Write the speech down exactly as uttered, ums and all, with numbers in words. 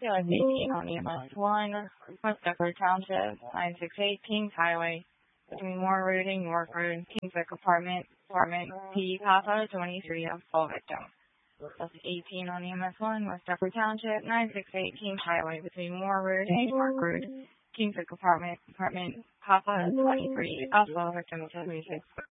was eighteen on E M S one, West Deptford Township, nine six eight Kings Highway, between Moore Road and York Road, Kingswick Apartment, Apartment P, Papa twenty-three, of full victim. That's eighteen on E M S one, West Deptford Township, nine six eight Kings Highway, between Moore Road and York Road, Kingswick Apartment, Apartment Papa twenty-three, of full victim, seventy-six.